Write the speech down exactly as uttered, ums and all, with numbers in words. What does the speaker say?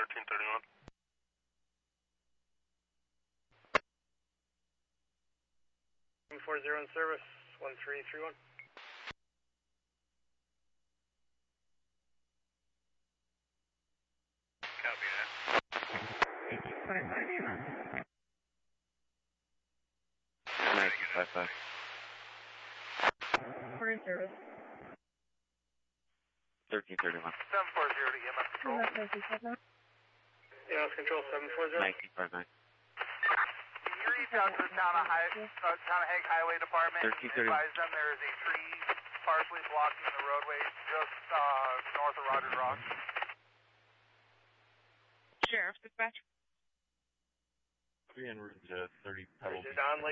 thirteen thirty-one. four zero in service, one three three one. Copy that. nineteen five five. We're in service. thirteen thirty-one. seven four zero to E M S control. E M S control seven four zero. nineteen five nine. Can you reach out to the town of, High, uh, town of Hague Highway Department and thirteen thirty-one. advise them there is a tree partially blocking the roadway just uh, north of Rogers Rock? Sheriff dispatch. Three en route to thirty Pebble Beach. Don Lake.